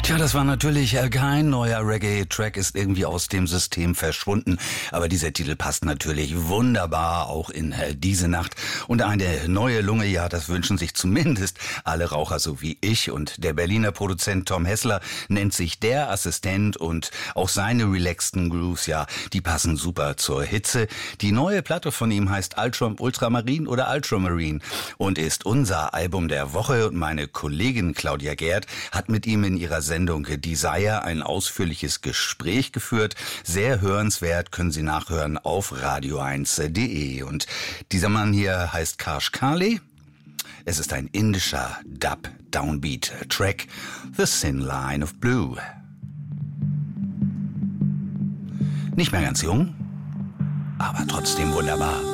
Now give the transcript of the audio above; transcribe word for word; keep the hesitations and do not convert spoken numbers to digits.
Tja, das war natürlich äh, kein neuer Reggae-Track, ist irgendwie aus dem System verschwunden. Aber dieser Titel passt natürlich wunderbar auch in äh, diese Nacht. Und eine neue Lunge, ja, das wünschen sich zumindest alle Raucher, so wie ich. Und der Berliner Produzent Tom Hessler nennt sich der Assistent und auch seine relaxten Grooves, ja, die passen super zur Hitze. Die neue Platte von ihm heißt Ultra, Ultramarine oder Ultramarine und ist unser Album der Woche. Und meine Kollegin Claudia Gerd hat mit ihm in ihrer Sendung Desire ein ausführliches Gespräch geführt. Sehr hörenswert, können Sie nachhören auf radio eins punkt de. Und dieser Mann hier heißt Karsh Kali. Es ist ein indischer Dub-Downbeat-Track, The Thin Line of Blue. Nicht mehr ganz jung, aber trotzdem wunderbar.